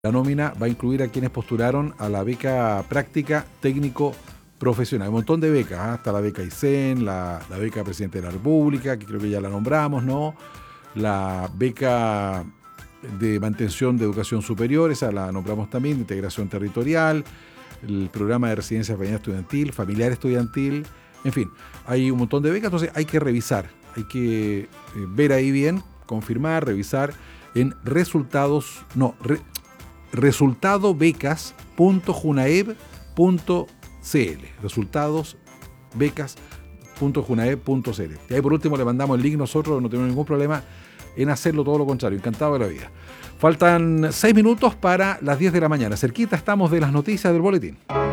La nómina va a incluir a quienes postularon a la beca práctica técnico profesional. Un montón de becas, ¿eh? Hasta la beca ISEN, la beca Presidente de la República, que creo que ya la nombramos, ¿no? La beca de mantención de educación superior, esa la nombramos también, de integración territorial, el programa de residencia familiar estudiantil, en fin, hay un montón de becas, entonces hay que revisar, hay que ver ahí bien, confirmar, revisar en resultadobecas.junaeb.cl, resultadosbecas.junaeb.cl. Y ahí por último le mandamos el link, nosotros no tenemos ningún problema en hacerlo, todo lo contrario, encantado de la vida. Faltan 6 minutos para las 10 de la mañana, cerquita estamos de las noticias del boletín.